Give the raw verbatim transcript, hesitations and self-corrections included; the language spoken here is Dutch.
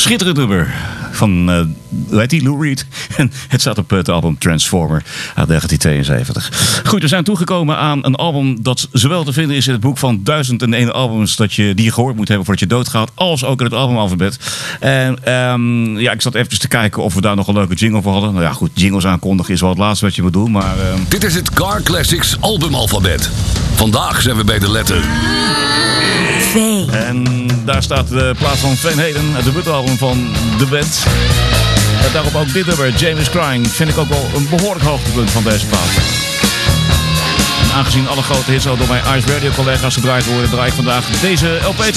Schitterend nummer van, uh, hoe heet die, Lou Reed. En het staat op het album Transformer uit negentien tweeënzeventig. Goed, we zijn toegekomen aan een album dat zowel te vinden is in het boek van duizend en één albums dat je, die je gehoord moet hebben voordat je doodgaat, als ook in het albumalfabet. En um, ja, ik zat even te kijken of we daar nog een leuke jingle voor hadden. Nou ja, goed, jingles aankondigen is wel het laatste wat je bedoelt, maar... Um... Dit is het Car Classics albumalfabet. Vandaag zijn we bij de letter V. En daar staat de plaats van Van Halen, het debuutalbum van de band. En daarop ook dit nummer, James Crying, vind ik ook wel een behoorlijk hoogtepunt van deze plaat. En aangezien alle grote hits al door mijn Ice Radio collega's gedraaid worden, draai ik vandaag deze L P